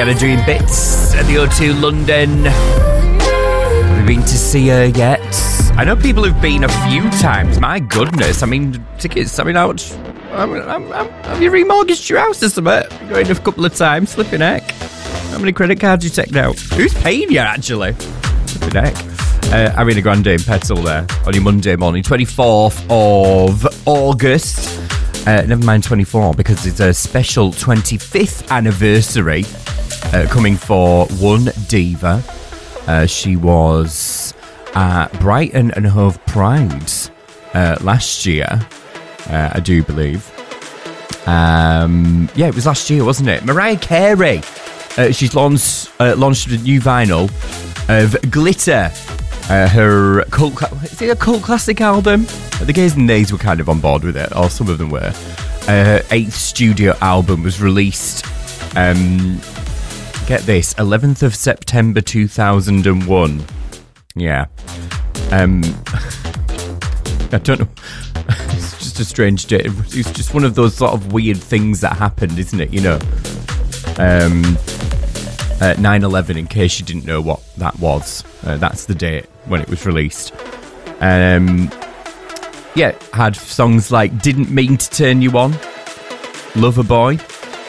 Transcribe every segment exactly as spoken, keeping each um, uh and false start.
Rihanna doing bits at the O two London. Have you been to see her yet? I know people have been a few times. My goodness. I mean, tickets, I mean, how much... I mean, I'm, I'm, have you remortgaged your house or something? Going a couple of times, flipping heck. How many credit cards you taken out? Who's paying you, actually? Flipping heck. Uh, Ariana Grande in Petal there on your Monday morning, twenty-fourth of August. Uh, never mind twenty-four, because it's a special twenty-fifth anniversary uh, coming for one diva. Uh, she was at Brighton and Hove Pride uh, last year, uh, I do believe. Um, yeah, it was last year, wasn't it? Mariah Carey. Uh, she's launched, uh, launched a new vinyl of Glitter. Uh, her cult, cl- is it a cult classic album? The guys and nays were kind of on board with it, or some of them were. Uh, her eighth studio album was released, um, get this, eleventh of September two thousand one. Yeah. Um, I don't know. It's just a strange date. It's just one of those sort of weird things that happened, isn't it? You know? Um... Uh, nine eleven, in case you didn't know what that was. Uh, that's the date when it was released. Um, yeah, had songs like Didn't Mean to Turn You On, Loverboy,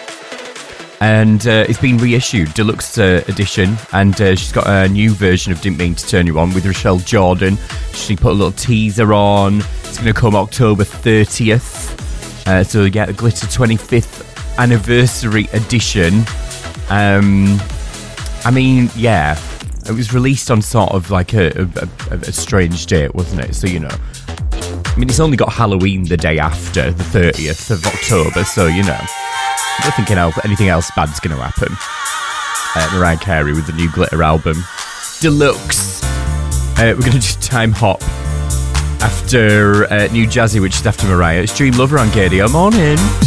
and uh, it's been reissued, deluxe uh, edition, and uh, she's got a new version of Didn't Mean to Turn You On with Rochelle Jordan. She put a little teaser on. It's going to come October thirtieth. Uh, so yeah, the Glitter twenty-fifth anniversary edition. Um... I mean, yeah, it was released on sort of like a, a, a strange date, wasn't it? So, you know, I mean, it's only got Halloween the day after, the thirtieth of October, so, you know, I don't think anything else bad's going to happen. Uh, Mariah Carey with the new Glitter album, Deluxe. Uh, we're going to do Time Hop after uh, New Jazzy, which is after Mariah. It's Dream Lover on K D O Morning.